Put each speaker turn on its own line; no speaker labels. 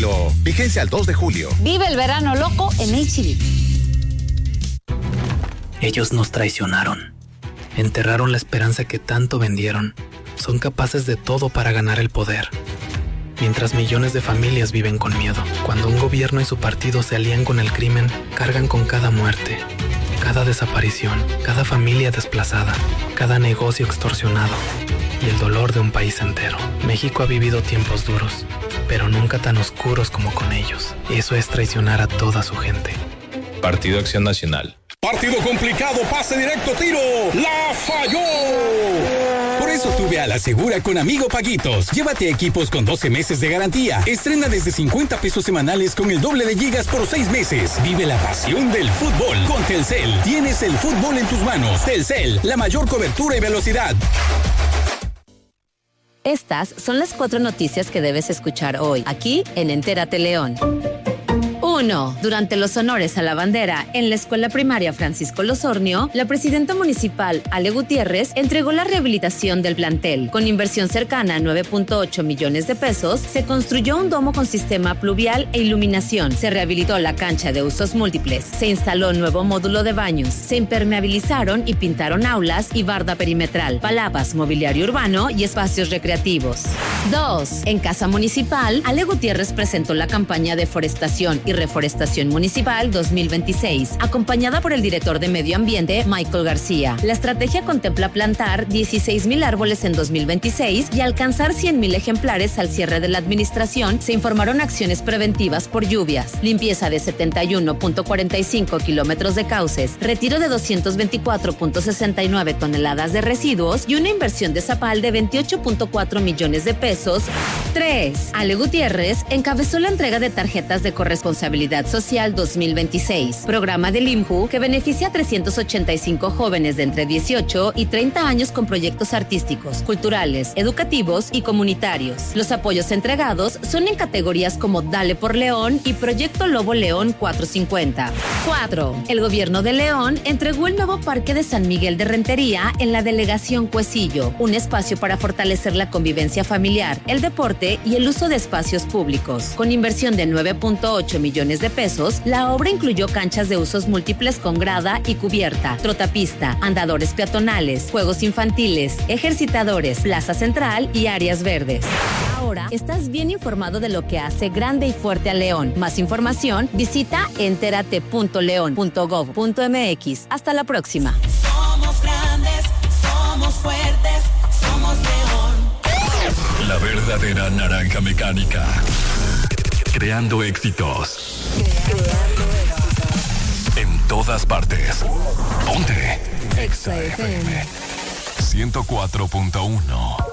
estilo. Vigencia al 2 de julio.
Vive el verano loco en H-E-B.
Ellos nos traicionaron. Enterraron la esperanza que tanto vendieron. Son capaces de todo para ganar el poder. Mientras millones de familias viven con miedo. Cuando un gobierno y su partido se alían con el crimen, cargan con cada muerte, cada desaparición, cada familia desplazada, cada negocio extorsionado y el dolor de un país entero. México ha vivido tiempos duros, pero nunca tan oscuros como con ellos. Eso es traicionar a toda su gente.
Partido Acción Nacional.
Partido complicado, pase directo, tiro. ¡La falló! Por eso tuve a la segura con Amigo Paguitos. Llévate equipos con 12 meses de garantía. Estrena desde 50 pesos semanales con el doble de gigas por 6 meses. Vive la pasión del fútbol con Telcel. Tienes el fútbol en tus manos. Telcel, la mayor cobertura y velocidad.
Estas son las 4 noticias que debes escuchar hoy, aquí en Entérate León. 1. Durante los honores a la bandera en la escuela primaria Francisco Losornio, la presidenta municipal, Ale Gutiérrez, entregó la rehabilitación del plantel. Con inversión cercana a 9.8 millones de pesos, se construyó un domo con sistema pluvial e iluminación. Se rehabilitó la cancha de usos múltiples. Se instaló nuevo módulo de baños. Se impermeabilizaron y pintaron aulas y barda perimetral, palapas, mobiliario urbano y espacios recreativos. 2. En Casa Municipal, Ale Gutiérrez presentó la campaña de forestación y reforestación municipal 2026, acompañada por el director de Medio Ambiente, Michael García. La estrategia contempla plantar 16,000 árboles en 2026 y alcanzar 100,000 ejemplares al cierre de la administración. Se informaron acciones preventivas por lluvias, limpieza de 71.45 kilómetros de cauces, retiro de 224.69 toneladas de residuos y una inversión de Zapal de 28.4 millones de pesos. 3. Ale Gutiérrez encabezó la entrega de tarjetas de corresponsabilidad social 2026, programa del IMJU que beneficia a 385 jóvenes de entre 18 y 30 años con proyectos artísticos, culturales, educativos y comunitarios. Los apoyos entregados son en categorías como Dale por León y Proyecto Lobo León 450. 4. El gobierno de León entregó el nuevo Parque de San Miguel de Rentería en la delegación Cuecillo, un espacio para fortalecer la convivencia familiar, el deporte y el uso de espacios públicos. Con inversión de 9.8 millones de pesos, la obra incluyó canchas de usos múltiples con grada y cubierta, trotapista, andadores peatonales, juegos infantiles, ejercitadores, plaza central y áreas verdes. Ahora estás bien informado de lo que hace grande y fuerte a León. Más información, visita enterate.leon.gov.mx. Hasta la próxima.
Somos grandes, somos fuertes, somos León.
La verdadera naranja mecánica. Creando éxitos. En todas partes. Ponte. Exa FM 104.1.